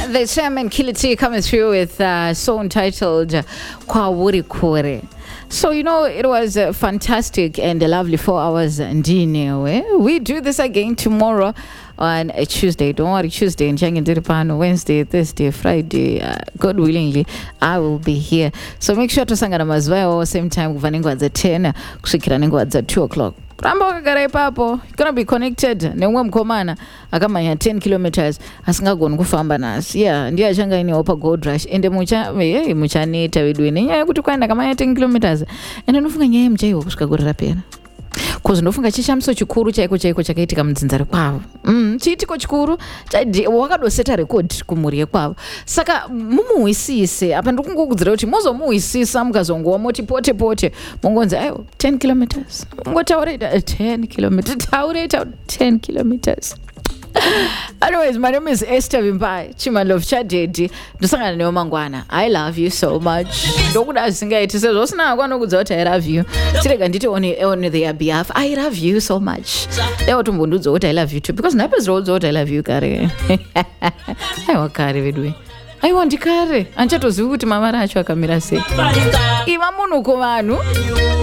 The chairman Kiliti coming through with a song titled Kwa Wuri Kore. So, you know, it was fantastic and a lovely 4 hours. We do this again tomorrow on a Tuesday. Don't worry, Tuesday and Wednesday, Thursday, Friday. God willingly, I will be here. So make sure to sangana mazweo same time kuvaningwa at 10 kushikira ningwa at 2 o'clock. Ramba kagara papo gonna be connected nemwe mkomana akamanya 10 kilometers asingagoni kufamba nasi ndiye achanga ine opa gold rush ende muchaneta wedwene nyaya kuti kwaenda kamanya 10 kilometers ende nofunga nyaya mchaiwo kusvika gorera pera kozi ndofunga chishamso chikuru chaiko chakaitika mudzinzari kwavo chiitiko chikuru wakadoseta record kumhuri yekwavo saka mumuwisise apa ndikungokudzira kuti mozomuwisisa mukazongowa moti pote mongonzi ayo 10 kilometers mungotaureta 10 kilometers taureta 10 kilometers. Anyways, my name is Esther Vimbai, Chima Love Chadedi. Ndosangana newe mangwana. I love you so much. Ndokuda singaiti says osina kwano kudzoti I love you. Tirega nditi on their behalf. I love you so much. Leo tumbundudzo kuti I love you too because napes roads what I love you kare. Aiwa kare vedwe. Aiwa ndikare. Anchatozivi kuti mama racho akamira sei. Iva munhu kuvanhu.